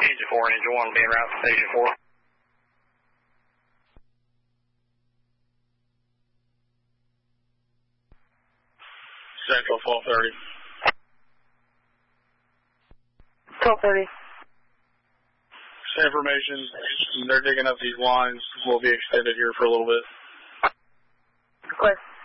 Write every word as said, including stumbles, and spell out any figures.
Engine four, Engine one, being route to Station four. Central twelve thirty. twelve thirty. Information, they're digging up these lines. We'll be extended here for a little bit. Clear.